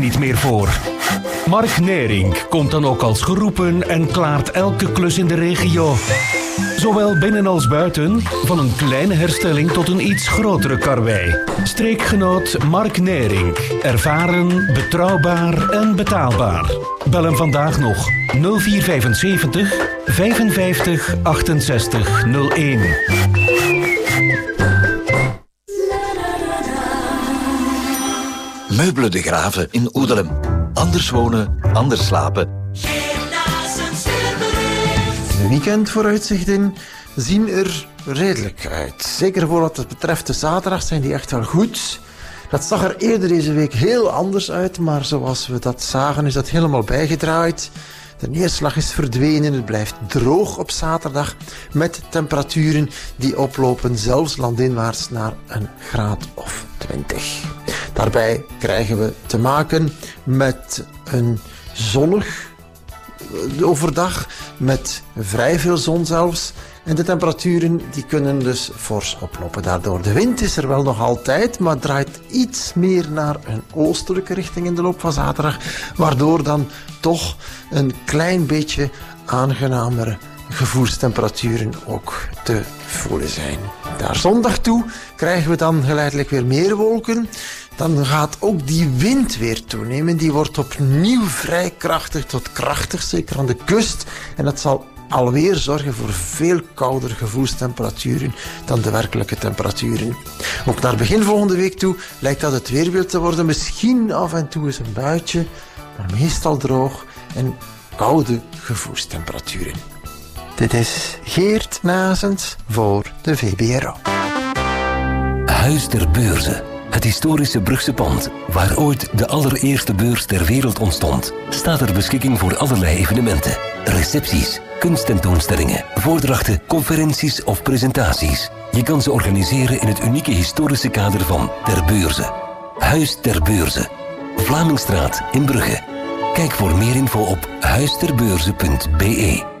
niet meer voor. Mark Nering komt dan ook als geroepen en klaart elke klus in de regio. Zowel binnen als buiten, van een kleine herstelling tot een iets grotere karwei. Streekgenoot Mark Nering. Ervaren, betrouwbaar en betaalbaar. Bel hem vandaag nog 0475 55 68 01. Meubelen de Graven in Oedelem. Anders wonen, anders slapen. De weekendvooruitzichten zien er redelijk uit. Zeker voor wat het betreft de zaterdag zijn die echt wel goed. Dat zag er eerder deze week heel anders uit, maar zoals we dat zagen is dat helemaal bijgedraaid. De neerslag is verdwenen, het blijft droog op zaterdag met temperaturen die oplopen zelfs landinwaarts naar een graad of 20. Daarbij krijgen we te maken met een zonnig overdag, met vrij veel zon zelfs. En de temperaturen die kunnen dus fors oplopen daardoor. De wind is er wel nog altijd, maar draait iets meer naar een oostelijke richting in de loop van zaterdag, waardoor dan toch een klein beetje aangenamere gevoelstemperaturen ook te voelen zijn. Naar zondag toe krijgen we dan geleidelijk weer meer wolken. Dan gaat ook die wind weer toenemen. Die wordt opnieuw vrij krachtig tot krachtig, zeker aan de kust. En dat zal alweer zorgen voor veel koudere gevoelstemperaturen dan de werkelijke temperaturen. Ook naar begin volgende week toe lijkt dat het weerbeeld te worden. Misschien af en toe eens een buitje, maar meestal droog en koude gevoelstemperaturen. Dit is Geert Nazens voor de VBRO. Huis ter Beurze. Het historische Brugse pand, waar ooit de allereerste beurs ter wereld ontstond, staat ter beschikking voor allerlei evenementen. Recepties, kunsttentoonstellingen, voordrachten, conferenties of presentaties. Je kan ze organiseren in het unieke historische kader van Ter Beurze. Huis ter Beurze. Vlamingstraat in Brugge. Kijk voor meer info op huisterbeurze.be.